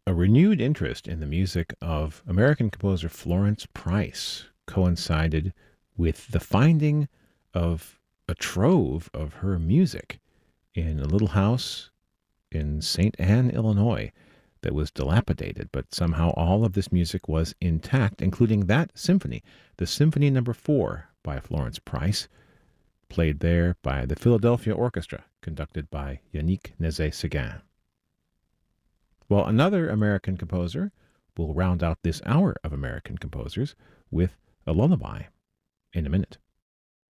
A renewed interest in the music of American composer Florence Price coincided with the finding of a trove of her music in a little house in St. Anne, Illinois, that was dilapidated, but somehow all of this music was intact, including that symphony, the Symphony Number 4 by Florence Price, played there by the Philadelphia Orchestra, conducted by Yannick Nézet-Séguin. Well, another American composer will round out this hour of American composers with a lullaby in a minute.